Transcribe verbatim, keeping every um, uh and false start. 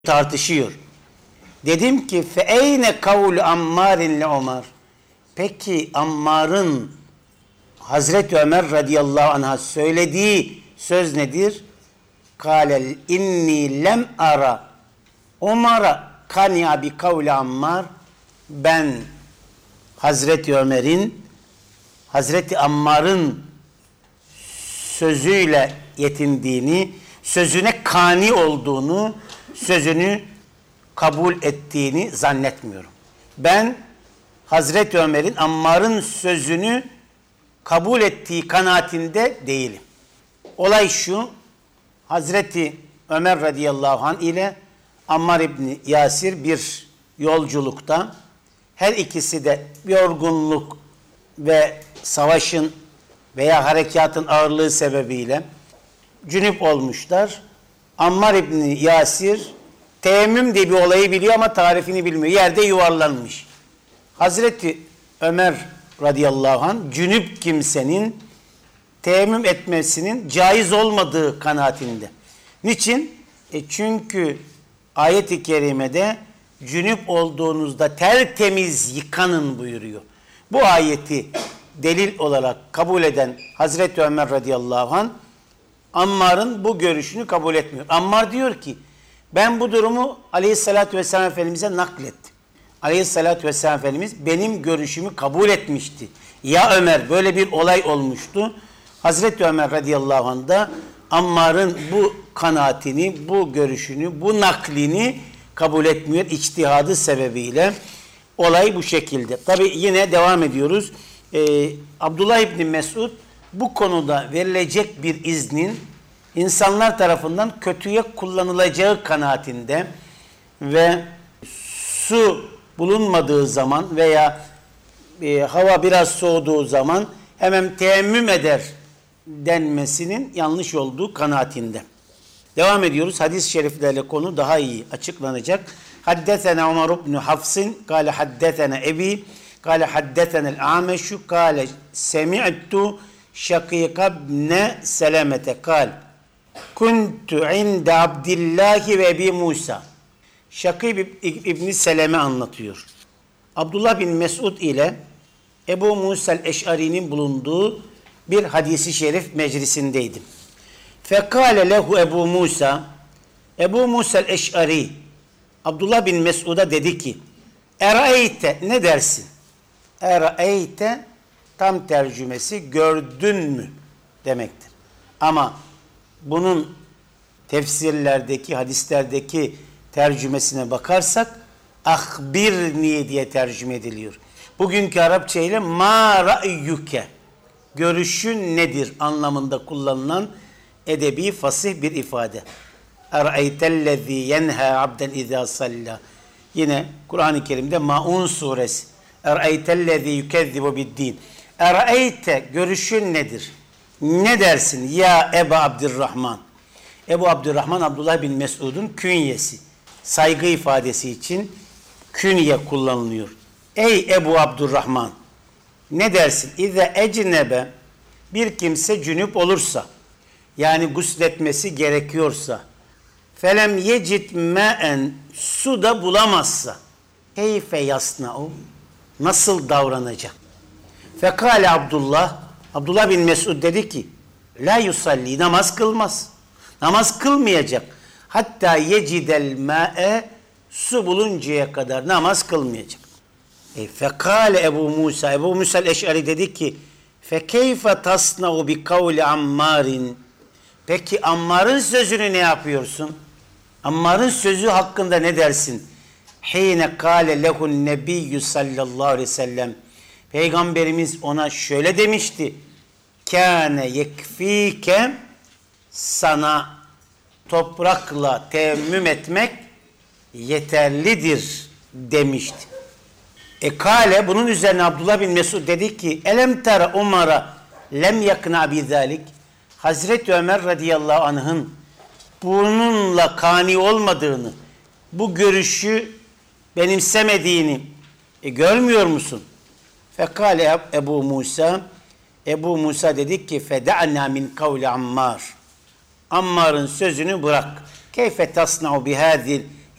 tartışıyor. Dedim ki fe eyne kavlu Ammar'in li Ömer. Peki Ammar'ın Hazreti Ömer radıyallahu anh'a söylediği söz nedir? Kâlel inni lem ara Ömer'a kani'a bi kavli Ammar. Ben Hazreti Ömer'in Hazreti Ammar'ın sözüyle yetindiğini, sözüne kani olduğunu, sözünü kabul ettiğini zannetmiyorum. Ben Hazreti Ömer'in Ammar'ın sözünü kabul ettiği kanaatinde değilim. Olay şu: Hazreti Ömer radıyallahu anh ile Ammar İbni Yasir bir yolculukta, her ikisi de yorgunluk ve savaşın veya harekatın ağırlığı sebebiyle cünüp olmuşlar. Ammar İbni Yasir teyemmüm diye bir olayı biliyor ama tarifini bilmiyor. Yerde yuvarlanmış. Hazreti Ömer radıyallahu anh cünüp kimsenin teyemmüm etmesinin caiz olmadığı kanaatinde. Niçin? E çünkü ayet-i kerimede cünüp olduğunuzda tertemiz yıkanın buyuruyor. Bu ayeti delil olarak kabul eden Hazreti Ömer radıyallahu anh Ammar'ın bu görüşünü kabul etmiyor. Ammar diyor ki ben bu durumu aleyhissalatü vesselam Efendimiz'e naklettim. Aleyhissalatü vesselam Efendimiz benim görüşümü kabul etmişti. Ya Ömer, böyle bir olay olmuştu. Hazreti Ömer radıyallahu anh da Ammar'ın bu kanaatini, bu görüşünü, bu naklini kabul etmiyor içtihadı sebebiyle. Olay bu şekilde. Tabi yine devam ediyoruz. Ee, Abdullah İbni Mesud bu konuda verilecek bir iznin insanlar tarafından kötüye kullanılacağı kanaatinde ve su bulunmadığı zaman veya e, hava biraz soğuduğu zaman hemen teyemmüm eder denmesinin yanlış olduğu kanaatinde. Devam ediyoruz. Hadis-i şeriflerle konu daha iyi açıklanacak. Haddesena Ömer ibn Hafs'in kâle haddesena ebi kâle haddesenel âmeşu kâle semi'tu Şakîk ibn Selamete kâl kuntu inde Abdillahi ve Ebi Musa. Şakîk İbni Seleme anlatıyor. Abdullah bin Mesud ile Ebu Musa el-Eş'ari'nin bulunduğu bir hadisi şerif meclisindeydim. Fekâle lehu Ebu Musa, Ebu Musa el-Eş'ari Abdullah bin Mesud'a dedi ki Eraeyte, ne dersin? Eraeyte tam tercümesi gördün mü demektir. Ama bunun tefsirlerdeki, hadislerdeki tercümesine bakarsak ahbirni diye tercüme ediliyor. Bugünkü Arapça ile ma ra'yuke, görüşün nedir anlamında kullanılan edebi fasih bir ifade. Er'eytellezî yenhâ abden izâ sallâ. Yine Kur'an-ı Kerim'de Maun suresi. Er'eytellezî yükezzibu biddîn. Er'eyte, görüşün nedir? Ne dersin ya Ebu Abdurrahman? Ebu Abdurrahman Abdullah bin Mesud'un künyesi. Saygı ifadesi için künye kullanılıyor. Ey Ebu Abdurrahman, ne dersin? İze ecnebe, bir kimse cünüp olursa, yani gusletmesi gerekiyorsa, felem yecid me'en, su da bulamazsa, keyfe yasna'u, nasıl davranacak? Fekale Abdullah, Abdullah bin Mesud dedi ki, la yusalli, namaz kılmaz. Namaz kılmayacak. Hatta yecidel ma'e, su buluncaya kadar namaz kılmayacak. E, fekale Ebu Musa, Ebu Musa el-Eş'ari dedi ki, fekeyfe tasna'u bi kavli Ammar'in. Peki Ammar'ın sözünü ne yapıyorsun? Ammar'ın sözü hakkında ne dersin? Hine kâle lehun nebiyyü sallallahu aleyhi ve sellem. Peygamberimiz ona şöyle demişti. Kâne yekfîke, sana toprakla teyemmüm etmek yeterlidir demişti. E kâle, bunun üzerine Abdullah bin Mesud dedi ki elem tera Umar'a lem yakna bizalik. Hazreti Ömer radıyallahu anh'ın bununla kani olmadığını, bu görüşü benimsemediğini e, görmüyor musun? Fekale Ebu Musa, Ebu Musa dedi ki feda'na min kavli Ammar. Ammar'ın sözünü bırak. Keyfe tasna'u bihâzil